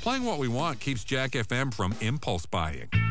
Playing what we want keeps Jack FM from impulse buying.